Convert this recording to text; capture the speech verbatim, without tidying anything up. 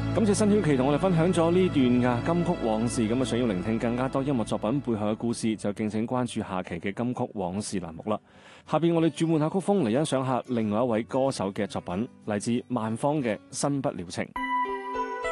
感謝辛曉琪同我哋分享咗呢段嘅金曲往事。咁啊，想要聆聽更加多音樂作品背後嘅故事，就敬請關注下期嘅金曲往事欄目啦。下邊我哋轉換下曲風嚟欣賞下另外一位歌手嘅作品，嚟自萬芳嘅《新不了情》。